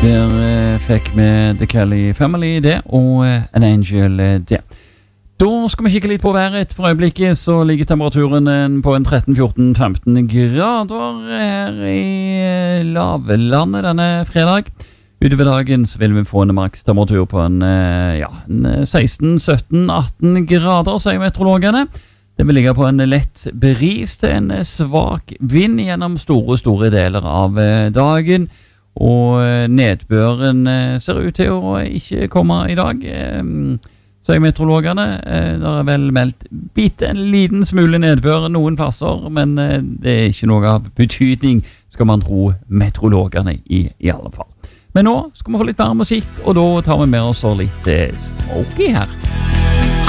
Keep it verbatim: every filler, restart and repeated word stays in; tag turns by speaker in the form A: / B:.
A: Der eh, fikk vi The Kelly Family det, og eh, An Angel eh, det. Da skal vi kikke litt på været. For øyeblikket så ligger temperaturen en, på en tretten, fjorten, femten grader her i eh, lavlandet denne fredag. Utover dagen så vil vi få en makstemperatur på en, eh, ja, en seksten, sytten, atten grader, sier meteorologene. Det vil ligge på en lett bris til en svak vind gjennom store, store deler av eh, dagen. Og nedbøren ser ut til å ikke komme i dag, sier meteorologene. Det er vel meldt bitte en liten smule nedbør noen plasser, men det er ikke noe av betydning, skal man tro meteorologene i, i alle fall. Men nå skal vi få litt mer musikk, og da tar vi med oss litt Smokey her.